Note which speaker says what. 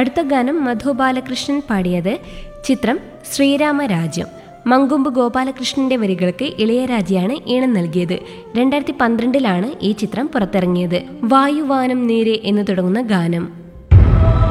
Speaker 1: അടുത്ത ഗാനം മധു ബാലകൃഷ്ണൻ പാടിയത്. ചിത്രം ശ്രീരാമരാജ്യം. മങ്കൊമ്പ് ഗോപാലകൃഷ്ണന്റെ വരികൾക്ക് ഇളയരാജയാണ് ഈണം നൽകിയത്. 2012 ഈ ചിത്രം പുറത്തിറങ്ങിയത്. വായുവാനം നേരെ എന്ന് തുടങ്ങുന്ന ഗാനം.